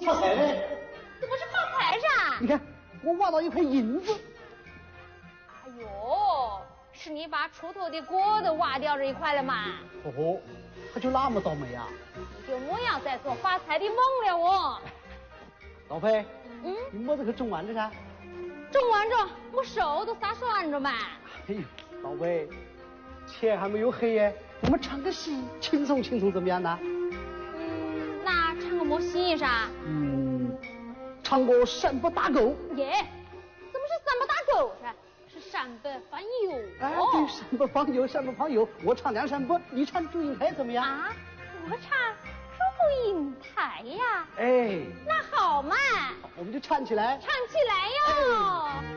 发财嘞？ 这不是发财噻？ 你看，我挖到一块银子。 哎呦，是你把锄头的锅都挖掉这一块了嘛？ 哦，他就那么倒霉啊？ 你就莫要再做发财的梦了哦。 老裴，你摸这个种完了噻？ 种完着，我手都撒酸着嘛。 哎呦，老裴，天还没有黑耶，我们唱个戏，轻松轻松怎么样呢？ 那唱个么戏噻？ 唱个山不打狗。 耶，怎么是山不打狗噻？是山北放油。 哎，对，山不放油，山不放油。我唱梁山伯，你唱祝英台怎么样？ 啊，我唱祝英台呀。 哎， 那好嘛， 我们就唱起来。 唱起来哟。